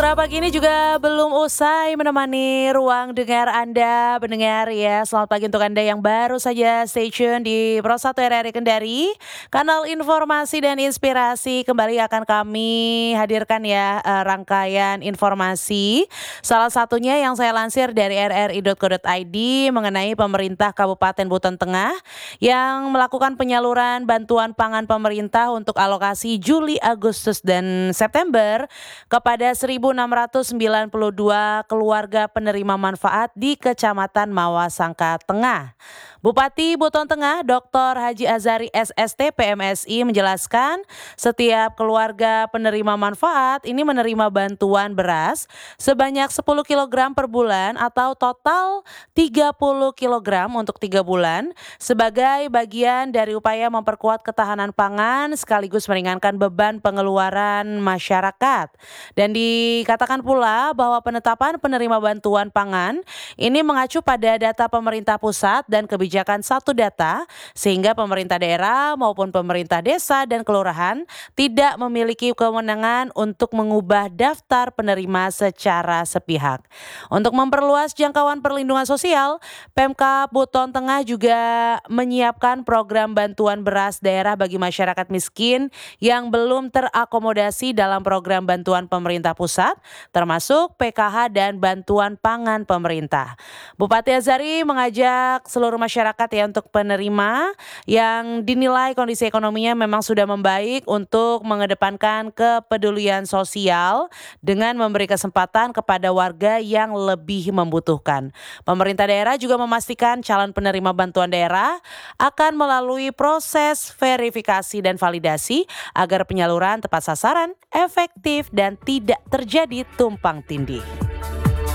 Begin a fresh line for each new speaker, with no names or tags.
Pagi ini juga belum usai menemani ruang dengar Anda pendengar ya. Selamat pagi untuk Anda yang baru saja stay tune di Pro 1 RRI Kendari. Kanal informasi dan inspirasi kembali akan kami hadirkan ya rangkaian informasi. Salah satunya yang saya lansir dari rri.co.id mengenai pemerintah Kabupaten Buton Tengah yang melakukan penyaluran bantuan pangan pemerintah untuk alokasi Juli, Agustus, dan September kepada 1.692 keluarga penerima manfaat di Kecamatan Mawasangka Tengah. Bupati Buton Tengah Dr. Haji Azari SST PMSI menjelaskan setiap keluarga penerima manfaat ini menerima bantuan beras sebanyak 10 kg per bulan atau total 30 kg untuk 3 bulan sebagai bagian dari upaya memperkuat ketahanan pangan sekaligus meringankan beban pengeluaran masyarakat. Dan dikatakan pula bahwa penetapan penerima bantuan pangan ini mengacu pada data pemerintah pusat dan kebijakan satu data sehingga pemerintah daerah maupun pemerintah desa dan kelurahan tidak memiliki kewenangan untuk mengubah daftar penerima secara sepihak. Untuk memperluas jangkauan perlindungan sosial, Pemkab Buton Tengah juga menyiapkan program bantuan beras daerah bagi masyarakat miskin yang belum terakomodasi dalam program bantuan pemerintah pusat, termasuk PKH dan bantuan pangan pemerintah. Bupati Azari mengajak seluruh masyarakat ya untuk penerima yang dinilai kondisi ekonominya memang sudah membaik untuk mengedepankan kepedulian sosial dengan memberi kesempatan kepada warga yang lebih membutuhkan. Pemerintah daerah juga memastikan calon penerima bantuan daerah akan melalui proses verifikasi dan validasi agar penyaluran tepat sasaran, efektif, dan tidak terjadi tumpang tindih.